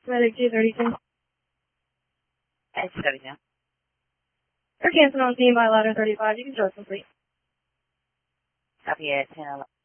Medic 232. It's 32. They're canceling on scene by ladder 35. You can show us complete. Copy it, 10-11.